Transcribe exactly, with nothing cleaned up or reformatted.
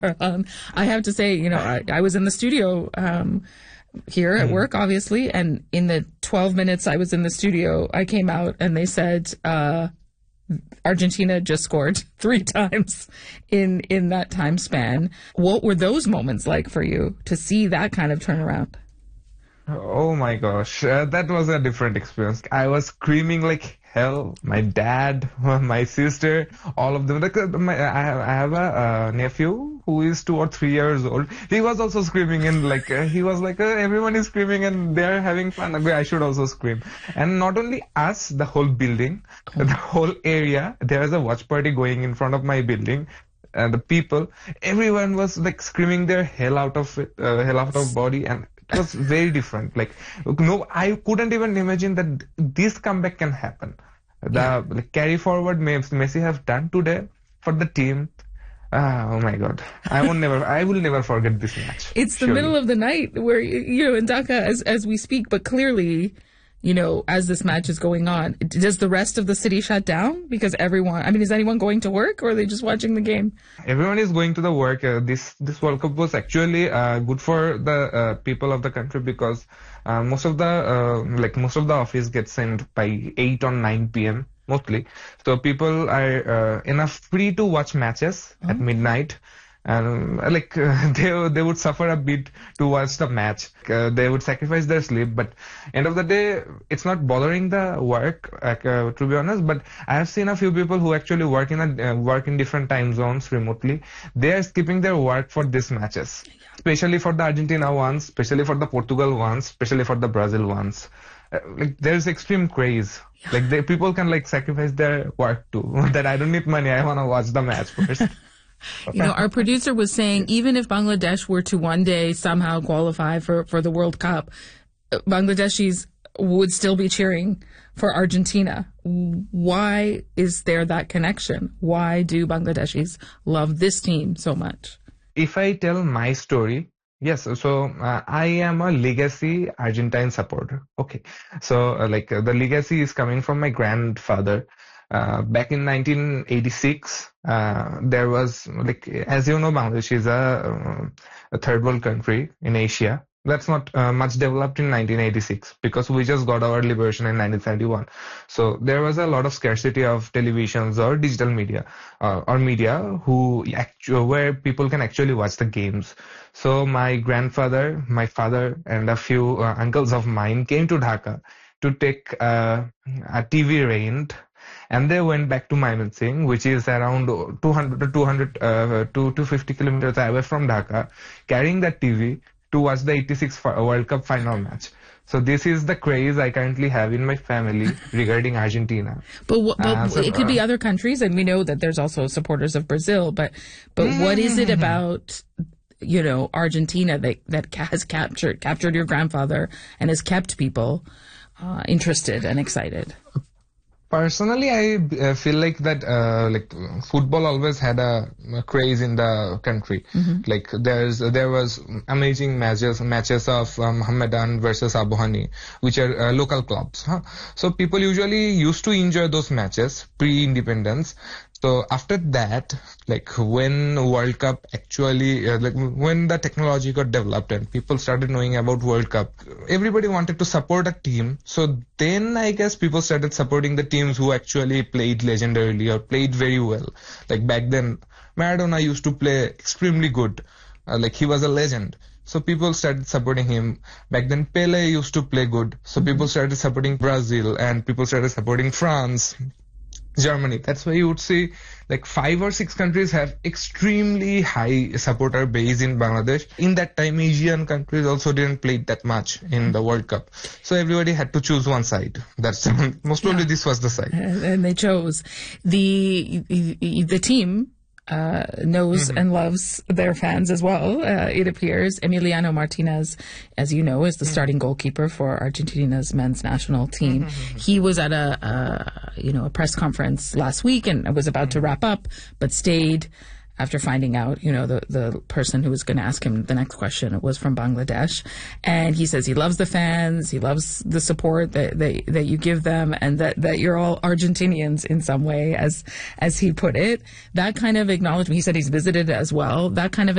Um, I have to say, you know, I, I was in the studio um, here at work, obviously, and in the twelve minutes I was in the studio, I came out and they said uh, Argentina just scored three times in in that time span. What were those moments like for you to see that kind of turnaround? Oh my gosh, uh, that was a different experience. I was screaming like hell. My dad, my sister, all of them. Like, uh, my, I have, I have a uh, nephew who is two or three years old. He was also screaming, and like uh, he was like, uh, everyone is screaming and they're having fun. Okay, I should also scream. And not only us, the whole building, the whole area. There was a watch party going in front of my building. And the people, everyone was like screaming their hell out of it, uh, hell out of body, and it was very different. Like, no, I couldn't even imagine that this comeback can happen. The Yeah. like, carry forward Messi have done today for the team. Ah, oh my God, I will never, I will never forget this match. It's the surely. middle of the night where, you know, in Dhaka as, as we speak, but clearly, you know, as this match is going on, does the rest of the city shut down? Because everyone, I mean, is anyone going to work or are they just watching the game? Everyone is going to the work. Uh, this this World Cup was actually uh, good for the uh, people of the country because uh, most of the uh, like most of the office gets sent by eight or nine p m mostly. So people are uh, enough free to watch matches Oh. at midnight. And uh, like uh, they they would suffer a bit to watch the match. Uh, they would sacrifice their sleep, but end of the day, it's not bothering the work. Like, uh, to be honest, but I have seen a few people who actually work in a uh, work in different time zones remotely. They are skipping their work for these matches, especially for the Argentina ones, especially for the Portugal ones, especially for the Brazil ones. Uh, like there's extreme craze. Like they, people can like sacrifice their work too. That I don't need money. I want to watch the match first. You know, our producer was saying even if Bangladesh were to one day somehow qualify for, for the World Cup, uh, Bangladeshis would still be cheering for Argentina. Why is there that connection? Why do Bangladeshis love this team so much? If I tell my story, yes, so uh, I am a legacy Argentine supporter. Okay, so uh, like uh, the legacy is coming from my grandfather. Uh, back in nineteen eighty-six, uh, there was like, as you know, Bangladesh is a, a third world country in Asia. That's not uh, much developed in nineteen eighty-six because we just got our liberation in nineteen seventy-one. So there was a lot of scarcity of televisions or digital media uh, or media who actu- where people can actually watch the games. So my grandfather, my father, and a few uh, uncles of mine came to Dhaka to take uh, a T V rent. And they went back to Mymensingh, which is around two hundred to two hundred uh, to two hundred fifty kilometers away from Dhaka, carrying that T V to watch the eighty-six World Cup final match. So this is the craze I currently have in my family regarding Argentina. But, what, but Uh, so, it could be uh, other countries, and we know that there's also supporters of Brazil. But but what is it about, you know, Argentina that that has captured captured your grandfather and has kept people uh, interested and excited? Personally, I uh, feel like that uh, like football always had a, a craze in the country. Mm-hmm. Like there's there was amazing matches matches of um, Mohammedan versus Abu Hani, which are uh, local clubs. Huh? So people usually used to enjoy those matches pre-independence. So after that, like when World Cup actually, uh, like when the technology got developed and people started knowing about World Cup, everybody wanted to support a team. So then I guess people started supporting the teams who actually played legendarily or played very well. Like back then, Maradona used to play extremely good. Uh, like he was a legend. So people started supporting him. Back then, Pele used to play good. So people started supporting Brazil and people started supporting France. Germany. That's why you would see like five or six countries have extremely high supporter base in Bangladesh. In that time, Asian countries also didn't play that much in the World Cup. So everybody had to choose one side. That's most probably this was the side. And they chose. The the team uh, knows mm-hmm. and loves their fans as well, uh, it appears. Emiliano Martinez, as you know, is the mm-hmm. starting goalkeeper for Argentina's men's national team. Mm-hmm. He was at a, a, you know, a press conference last week and was about mm-hmm. to wrap up, but stayed after finding out, you know, the, the person who was going to ask him the next question was from Bangladesh. And he says he loves the fans, he loves the support that, that, that you give them, and that, that you're all Argentinians in some way, as, as he put it. That kind of acknowledgement, he said he's visited as well, that kind of